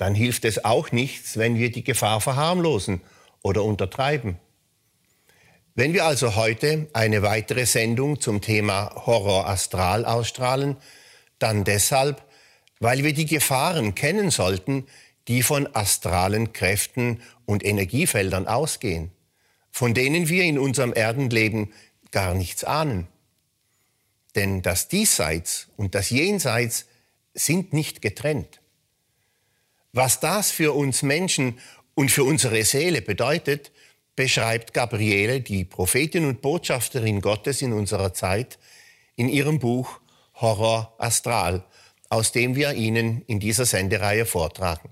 dann hilft es auch nichts, wenn wir die Gefahr verharmlosen oder untertreiben. Wenn wir also heute eine weitere Sendung zum Thema Horror astral ausstrahlen, dann deshalb, weil wir die Gefahren kennen sollten, die von astralen Kräften und Energiefeldern ausgehen, von denen wir in unserem Erdenleben gar nichts ahnen. Denn das Diesseits und das Jenseits sind nicht getrennt. Was das für uns Menschen und für unsere Seele bedeutet, beschreibt Gabriele, die Prophetin und Botschafterin Gottes in unserer Zeit, in ihrem Buch Horror Astral, aus dem wir Ihnen in dieser Sendereihe vortragen.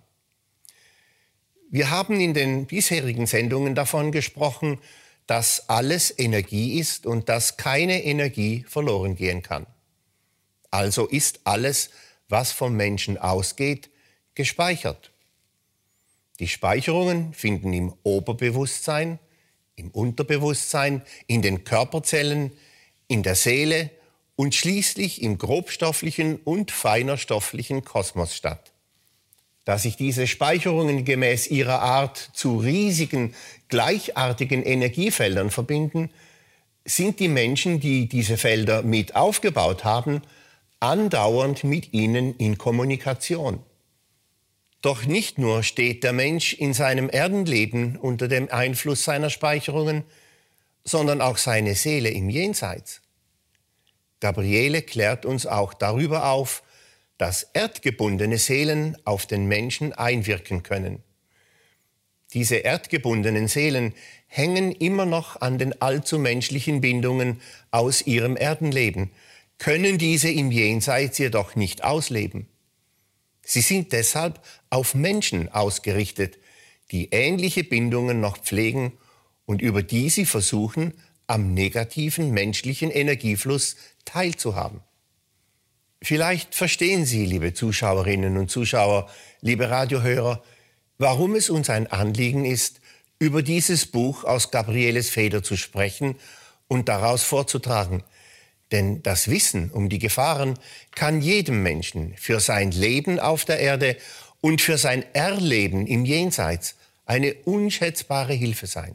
Wir haben in den bisherigen Sendungen davon gesprochen, dass alles Energie ist und dass keine Energie verloren gehen kann. Also ist alles, was vom Menschen ausgeht, gespeichert. Die Speicherungen finden im Oberbewusstsein, im Unterbewusstsein, in den Körperzellen, in der Seele und schließlich im grobstofflichen und feinerstofflichen Kosmos statt. Da sich diese Speicherungen gemäß ihrer Art zu riesigen, gleichartigen Energiefeldern verbinden, sind die Menschen, die diese Felder mit aufgebaut haben, andauernd mit ihnen in Kommunikation. Doch nicht nur steht der Mensch in seinem Erdenleben unter dem Einfluss seiner Speicherungen, sondern auch seine Seele im Jenseits. Gabriele klärt uns auch darüber auf, dass erdgebundene Seelen auf den Menschen einwirken können. Diese erdgebundenen Seelen hängen immer noch an den allzu menschlichen Bindungen aus ihrem Erdenleben, können diese im Jenseits jedoch nicht ausleben. Sie sind deshalb auf Menschen ausgerichtet, die ähnliche Bindungen noch pflegen und über die sie versuchen, am negativen menschlichen Energiefluss teilzuhaben. Vielleicht verstehen Sie, liebe Zuschauerinnen und Zuschauer, liebe Radiohörer, warum es uns ein Anliegen ist, über dieses Buch aus Gabrieles Feder zu sprechen und daraus vorzutragen. Denn das Wissen um die Gefahren kann jedem Menschen für sein Leben auf der Erde und für sein Erleben im Jenseits eine unschätzbare Hilfe sein.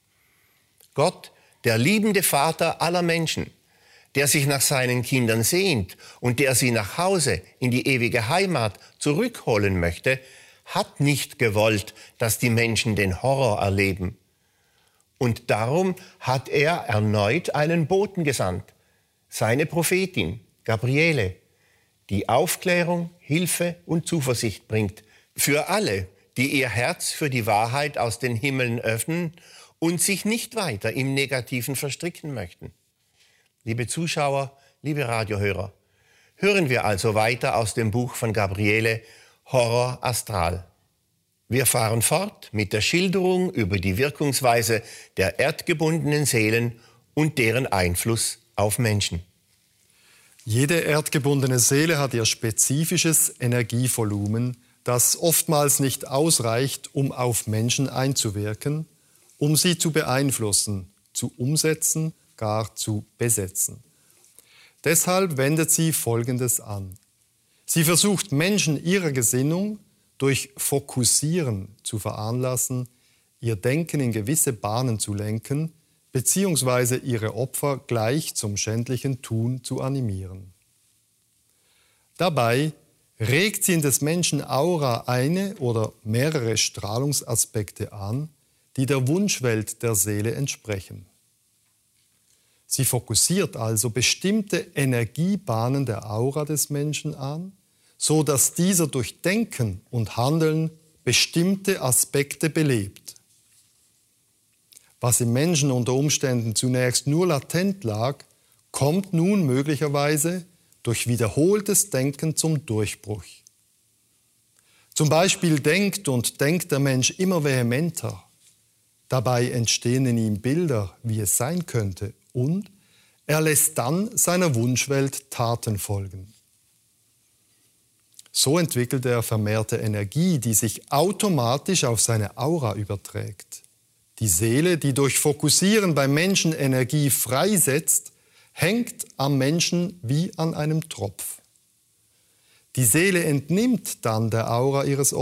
Gott, der liebende Vater aller Menschen, der sich nach seinen Kindern sehnt und der sie nach Hause in die ewige Heimat zurückholen möchte, hat nicht gewollt, dass die Menschen den Horror erleben. Und darum hat er erneut einen Boten gesandt, seine Prophetin Gabriele, die Aufklärung, Hilfe und Zuversicht bringt für alle, die ihr Herz für die Wahrheit aus den Himmeln öffnen und sich nicht weiter im Negativen verstricken möchten. Liebe Zuschauer, liebe Radiohörer, hören wir also weiter aus dem Buch von Gabriele, Horror Astral. Wir fahren fort mit der Schilderung über die Wirkungsweise der erdgebundenen Seelen und deren Einfluss auf Menschen. Jede erdgebundene Seele hat ihr spezifisches Energievolumen, das oftmals nicht ausreicht, um auf Menschen einzuwirken, um sie zu beeinflussen, zu umsetzen, gar zu besetzen. Deshalb wendet sie Folgendes an. Sie versucht Menschen ihrer Gesinnung durch Fokussieren zu veranlassen, ihr Denken in gewisse Bahnen zu lenken, beziehungsweise ihre Opfer gleich zum schändlichen Tun zu animieren. Dabei regt sie in des Menschen Aura eine oder mehrere Strahlungsaspekte an, die der Wunschwelt der Seele entsprechen. Sie fokussiert also bestimmte Energiebahnen der Aura des Menschen an, so dass dieser durch Denken und Handeln bestimmte Aspekte belebt. Was im Menschen unter Umständen zunächst nur latent lag, kommt nun möglicherweise durch wiederholtes Denken zum Durchbruch. Zum Beispiel denkt der Mensch immer vehementer. Dabei entstehen in ihm Bilder, wie es sein könnte, und er lässt dann seiner Wunschwelt Taten folgen. So entwickelt er vermehrte Energie, die sich automatisch auf seine Aura überträgt. Die Seele, die durch Fokussieren beim Menschen Energie freisetzt, hängt am Menschen wie an einem Tropf. Die Seele entnimmt dann der Aura ihres